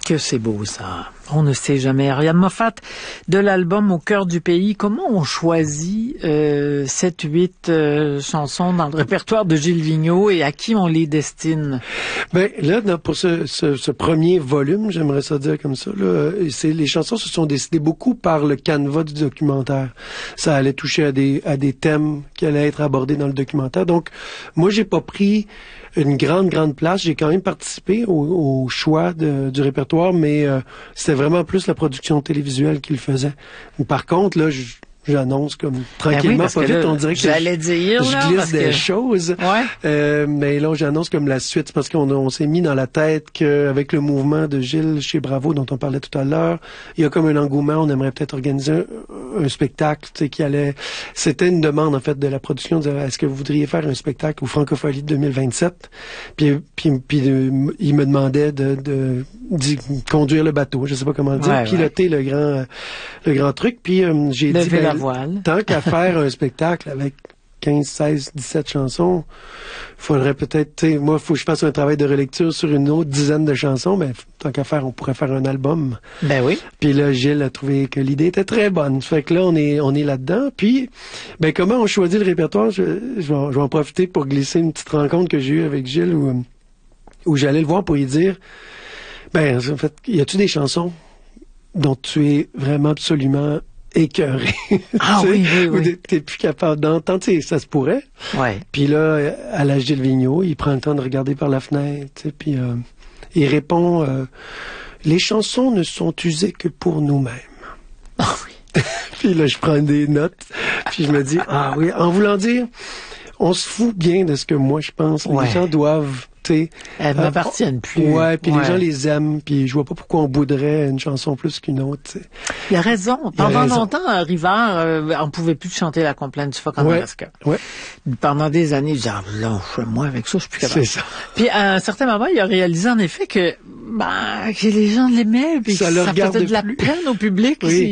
Que c'est beau, ça. On ne sait jamais. Ariane Moffat, de l'album Au cœur du pays, comment on choisit 7-8 chansons dans le répertoire de Gilles Vigneault et à qui on les destine? Ben là, pour ce premier volume, j'aimerais ça dire comme ça, là, les chansons se sont décidées beaucoup par le canevas du documentaire. Ça allait toucher à des thèmes qui allaient être abordés dans le documentaire. Donc, moi, j'ai pas pris une grande place. J'ai quand même participé au choix du répertoire, mais c'était vraiment plus la production télévisuelle qui le faisait. Par contre, là, j'annonce comme tranquillement, pas vite, on dirait que je glisse des choses. Ouais. Mais là, j'annonce comme la suite, parce qu'on s'est mis dans la tête qu'avec le mouvement de Gilles chez Bravo, dont on parlait tout à l'heure, il y a comme un engouement, on aimerait peut-être organiser un spectacle, tu sais, qui allait... C'était une demande, en fait, de la production, de dire, est-ce que vous voudriez faire un spectacle au Francophonie de 2027? Puis il me demandait de conduire le bateau, je sais pas comment dire, piloter le grand truc, puis j'ai dit... Tant qu'à faire un spectacle avec 15, 16, 17 chansons, faudrait peut-être, tu sais, moi, faut que je fasse un travail de relecture sur une autre dizaine de chansons, mais tant qu'à faire, on pourrait faire un album. Ben oui. Puis là, Gilles a trouvé que l'idée était très bonne. Fait que là, on est là-dedans. Puis, ben, comment on choisit le répertoire? Je vais en profiter pour glisser une petite rencontre que j'ai eue avec Gilles où j'allais le voir pour lui dire, ben, en fait, y a-tu des chansons dont tu es vraiment absolument écœuré. Ah oui. T'es plus capable d'entendre, tu sais, ça se pourrait. Ouais. Puis là, à l'âge de Vigneault, il prend le temps de regarder par la fenêtre, tu sais, puis il répond les chansons ne sont usées que pour nous-mêmes. Ah oui. Puis là, je prends des notes, puis je me dis, ah oui, en voulant dire, on se fout bien de ce que moi je pense. Les gens doivent, tu sais... Elles m'appartiennent plus. Ouais, puis les gens les aiment, puis je vois pas pourquoi on bouderait une chanson plus qu'une autre, tu sais. Il a raison. Pendant longtemps, à Rivard, on pouvait plus chanter la complainte du phoque en Alaska. Ouais. Pendant des années, je disais, lâche-moi avec ça, je suis plus capable. C'est ça. Puis à un certain moment, il a réalisé en effet que les gens l'aimaient, puis ça leur faisait de la peine au public. Oui.